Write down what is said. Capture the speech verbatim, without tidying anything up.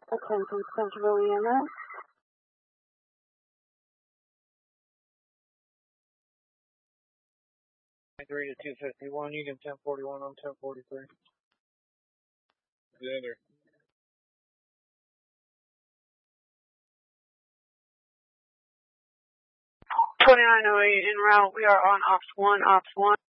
Attention Central E M S. three to two fifty-one, you can ten forty-one on ten forty-three. The other. twenty-nine oh eight en route, we are on Ops one, Ops one.